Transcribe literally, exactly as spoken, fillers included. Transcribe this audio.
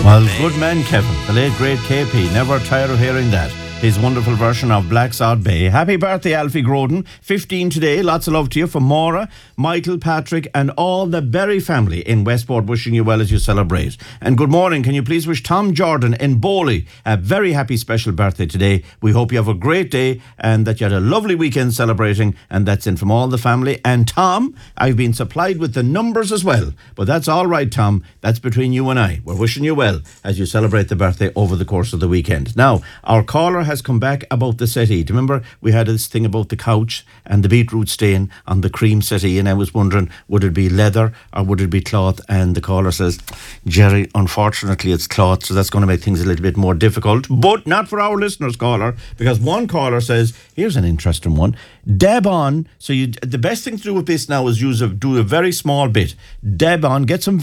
Well, good man, Kevin. The late, great K P. Never tire of hearing that. His wonderful version of Black Sod Bay. Happy birthday, Alfie Groden. fifteen today. Lots of love to you from Maura, Michael, Patrick, and all the Berry family in Westport, wishing you well as you celebrate. And good morning. Can you please wish Tom Jordan in Bowley a very happy special birthday today? We hope you have a great day and that you had a lovely weekend celebrating. And that's in from all the family. And Tom, I've been supplied with the numbers as well. But that's all right, Tom. That's between you and I. We're wishing you well as you celebrate the birthday over the course of the weekend. Now, our caller has has come back about the settee. Do you remember we had this thing about the couch and the beetroot stain on the cream settee, and I was wondering, would it be leather or would it be cloth? And the caller says, Jerry, unfortunately it's cloth, so that's going to make things a little bit more difficult, but not for our listeners, caller, because one caller says, here's an interesting one, dab on. So you, the best thing to do with this now is use a, do a very small bit, dab on, get some